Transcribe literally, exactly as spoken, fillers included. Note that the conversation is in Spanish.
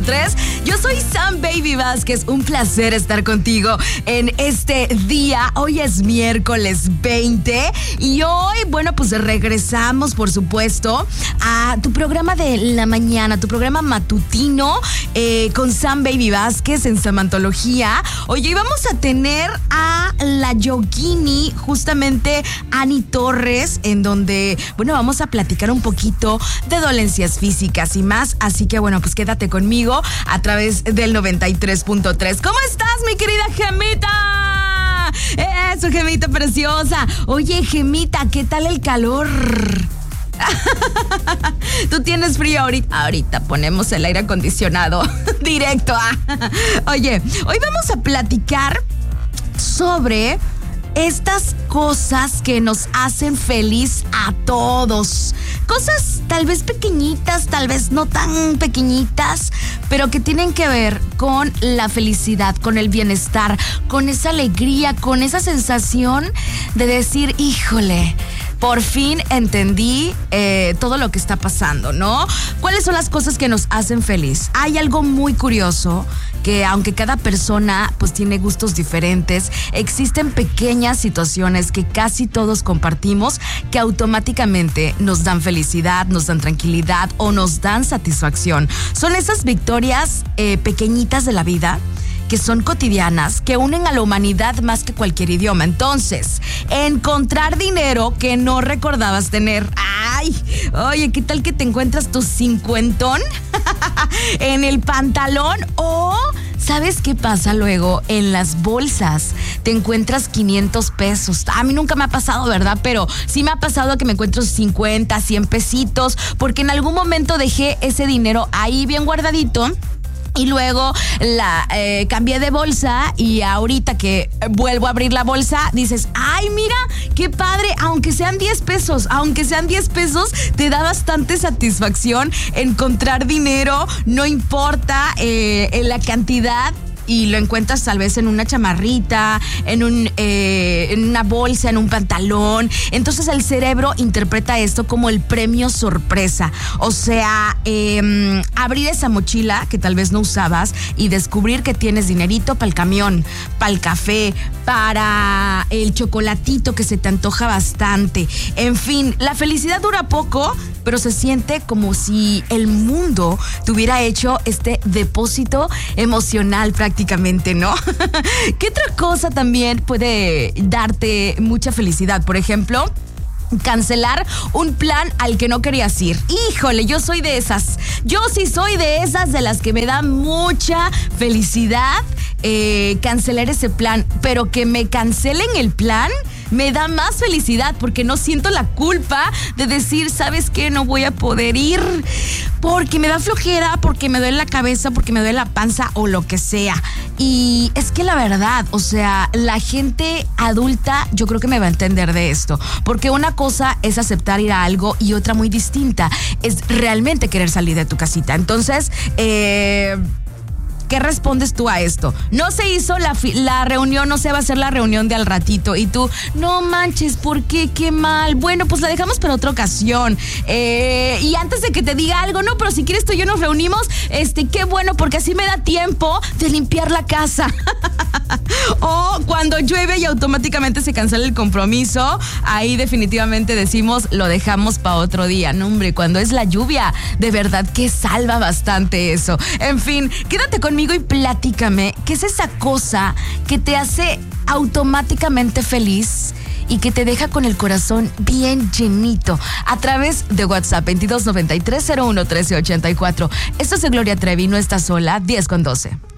tres. Yo soy Sam Baby Vázquez. Un placer estar contigo en este día. Hoy es miércoles veinte y hoy, bueno, pues regresamos, por supuesto, a tu programa de la mañana, tu programa matutino eh, con Sam Baby Vázquez en Samantología. Oye, hoy vamos a tener a la yogini, justamente Ani Torres, en donde, bueno, vamos a platicar un poquito de dolencias físicas y más. Así que, bueno, pues quédate conmigo a través del noventa y tres punto tres. ¿Cómo estás, mi querida Gemita? Eso, Gemita preciosa. Oye, Gemita, ¿qué tal el calor? Tú tienes frío ahorita. Ahorita ponemos el aire acondicionado directo. Oye, hoy vamos a platicar sobre estas cosas que nos hacen feliz a todos. Cosas tal vez pequeñitas, tal vez no tan pequeñitas, pero que tienen que ver con la felicidad, con el bienestar, con esa alegría, con esa sensación de decir, híjole, por fin entendí eh, todo lo que está pasando, ¿no? ¿Cuáles son las cosas que nos hacen feliz? Hay algo muy curioso, que aunque cada persona pues tiene gustos diferentes, existen pequeñas situaciones que casi todos compartimos que automáticamente nos dan felicidad, nos dan tranquilidad o nos dan satisfacción. Son esas victorias eh, pequeñitas de la vida que son cotidianas, que unen a la humanidad más que cualquier idioma. Entonces, encontrar dinero que no recordabas tener. Ay, oye, ¿qué tal que te encuentras tu cincuentón en el pantalón? O, ¿sabes qué pasa luego? En las bolsas te encuentras quinientos pesos. A mí nunca me ha pasado, ¿verdad? Pero sí me ha pasado que me encuentro cincuenta, cien pesitos, porque en algún momento dejé ese dinero ahí bien guardadito. Y luego la eh, cambié de bolsa y ahorita que vuelvo a abrir la bolsa, dices, ay, mira, qué padre, aunque sean diez pesos, aunque sean diez pesos, te da bastante satisfacción encontrar dinero, no importa eh, en la cantidad. Y lo encuentras tal vez en una chamarrita, en, un, eh, en una bolsa, en un pantalón. Entonces el cerebro interpreta esto como el premio sorpresa. O sea, eh, abrir esa mochila que tal vez no usabas y descubrir que tienes dinerito para el camión, para el café, para el chocolatito que se te antoja bastante. En fin, la felicidad dura poco, pero se siente como si el mundo te hubiera hecho este depósito emocional prácticamente, ¿no? ¿Qué otra cosa también puede darte mucha felicidad? Por ejemplo, cancelar un plan al que no querías ir. Híjole, yo soy de esas. Yo sí soy de esas de las que me da mucha felicidad eh, cancelar ese plan, pero que me cancelen el plan me da más felicidad porque no siento la culpa de decir, ¿sabes qué? No voy a poder ir porque me da flojera, porque me duele la cabeza, porque me duele la panza o lo que sea. Y es que la verdad, o sea, la gente adulta yo creo que me va a entender de esto, porque una cosa es aceptar ir a algo y otra muy distinta es realmente querer salir de tu casita. Entonces, eh... ¿qué respondes tú a esto? No se hizo la, fi- la reunión, no se va a hacer la reunión de al ratito. Y tú, no manches, ¿por qué? Qué mal. Bueno, pues la dejamos para otra ocasión. Eh, y antes de que te diga algo, no, pero si quieres tú y yo nos reunimos, este, qué bueno, porque así me da tiempo de limpiar la casa. O cuando llueve y automáticamente se cancela el compromiso, ahí definitivamente decimos, lo dejamos para otro día. No, hombre, cuando es la lluvia, de verdad que salva bastante eso. En fin, quédate conmigo y platícame, ¿qué es esa cosa que te hace automáticamente feliz y que te deja con el corazón bien llenito? A través de WhatsApp veintidós noventa y tres cero uno trece ochenta y cuatro. Esto es de Gloria Trevi, no estás sola, diez con doce.